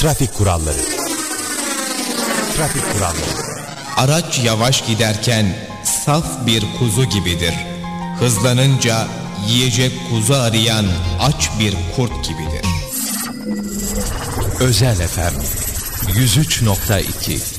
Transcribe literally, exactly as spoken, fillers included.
Trafik kuralları. Trafik kuralları. Araç yavaş giderken saf bir kuzu gibidir. Hızlanınca yiyecek kuzu arayan aç bir kurt gibidir. Özel F M yüz üç nokta iki